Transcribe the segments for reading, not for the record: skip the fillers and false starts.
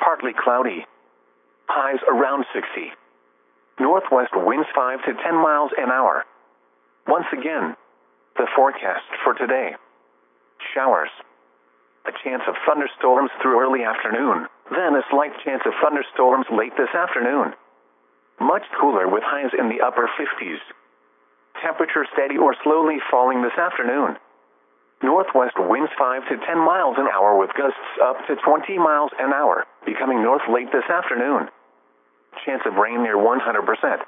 partly cloudy. Highs around 60. Northwest winds 5 to 10 miles an hour. Once again, the forecast for today. Showers. A chance of thunderstorms through early afternoon, then a slight chance of thunderstorms late this afternoon. Much cooler with highs in the upper 50s. Temperature steady or slowly falling this afternoon. Northwest winds 5 to 10 miles an hour with gusts up to 20 miles an hour, becoming north late this afternoon. Chance of rain near 100%.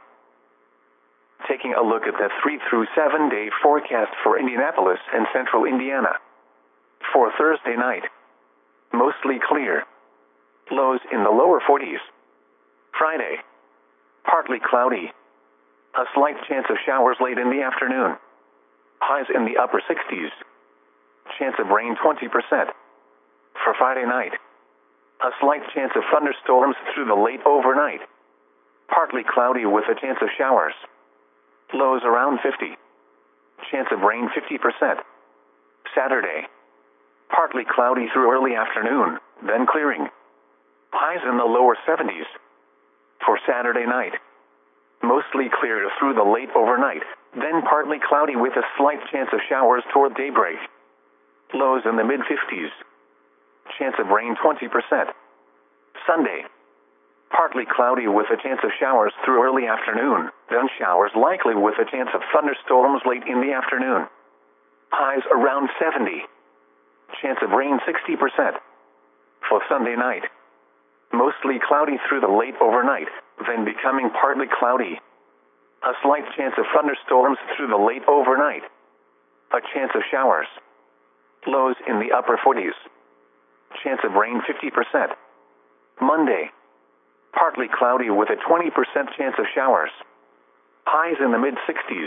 Taking a look at the 3 through 7 day forecast for Indianapolis and central Indiana. For Thursday night, mostly clear. Lows in the lower 40s. Friday, partly cloudy. A slight chance of showers late in the afternoon. Highs in the upper 60s. Chance of rain 20%. For Friday night, a slight chance of thunderstorms through the late overnight. Partly cloudy with a chance of showers. Lows around 50. Chance of rain 50%. Saturday, partly cloudy through early afternoon, then clearing. Highs in the lower 70s. For Saturday night, mostly clear through the late overnight, then partly cloudy with a slight chance of showers toward daybreak. Lows in the mid-50s. Chance of rain 20%. Sunday, partly cloudy with a chance of showers through early afternoon, then showers likely with a chance of thunderstorms late in the afternoon. Highs around 70. Chance of rain 60%. For Sunday night, mostly cloudy through the late overnight, then becoming partly cloudy. A slight chance of thunderstorms through the late overnight. A chance of showers. Lows in the upper 40s. Chance of rain 50%. Monday, partly cloudy with a 20% chance of showers. Highs in the mid-60s.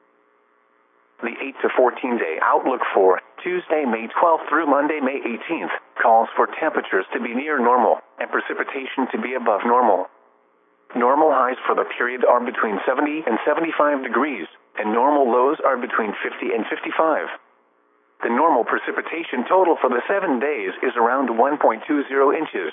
The 8 to 14 day outlook for Tuesday, May 12th through Monday, May 18th, calls for temperatures to be near normal and precipitation to be above normal. Normal highs for the period are between 70 and 75 degrees, and normal lows are between 50 and 55. The normal precipitation total for the 7 days is around 1.20 inches.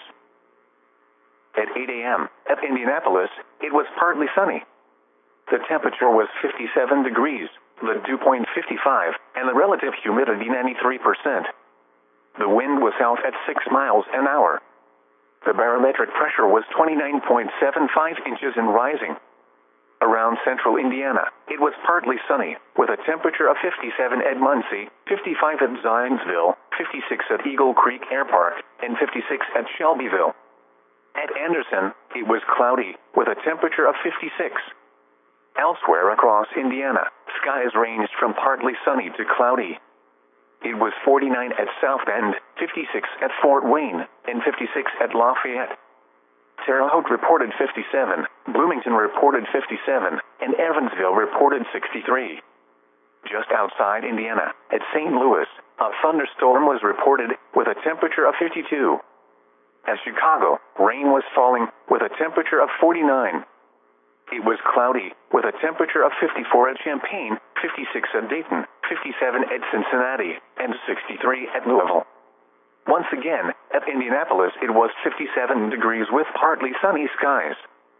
At 8 a.m., at Indianapolis, it was partly sunny. The temperature was 57 degrees, the dew point 55, and the relative humidity 93%. The wind was south at 6 miles an hour. The barometric pressure was 29.75 inches and rising. Around central Indiana, it was partly sunny, with a temperature of 57 at Muncie, 55 at Zionsville, 56 at Eagle Creek Air Park, and 56 at Shelbyville. At Anderson, it was cloudy, with a temperature of 56. Elsewhere across Indiana, skies ranged from partly sunny to cloudy. It was 49 at South Bend, 56 at Fort Wayne, and 56 at Lafayette. Terre Haute reported 57, Bloomington reported 57, and Evansville reported 63. Just outside Indiana, at St. Louis, a thunderstorm was reported, with a temperature of 52. At Chicago, rain was falling, with a temperature of 49. It was cloudy, with a temperature of 54 at Champaign, 56 at Dayton, 57 at Cincinnati, and 63 at Louisville. Once again, at Indianapolis it was 57 degrees with partly sunny skies.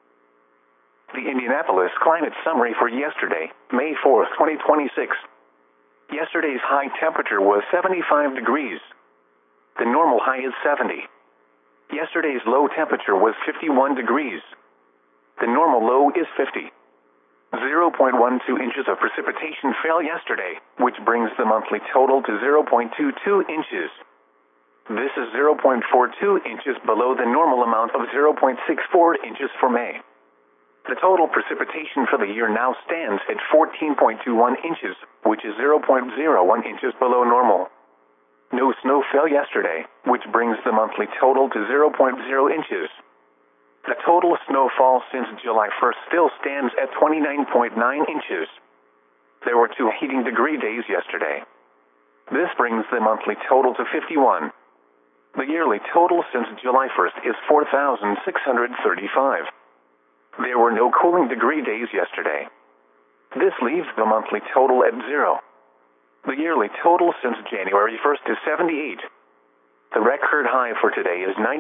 The Indianapolis climate summary for yesterday, May 4, 2026. Yesterday's high temperature was 75 degrees. The normal high is 70. Yesterday's low temperature was 51 degrees. The normal low is 50. 0.12 inches of precipitation fell yesterday, which brings the monthly total to 0.22 inches. This is 0.42 inches below the normal amount of 0.64 inches for May. The total precipitation for the year now stands at 14.21 inches, which is 0.01 inches below normal. No snow fell yesterday, which brings the monthly total to 0.0 inches. The total snowfall since July 1st still stands at 29.9 inches. There were 2 heating degree days yesterday. This brings the monthly total to 51. The yearly total since July 1st is 4,635. There were no cooling degree days yesterday. This leaves the monthly total at 0. The yearly total since January 1st is 78. The record high for today is 90.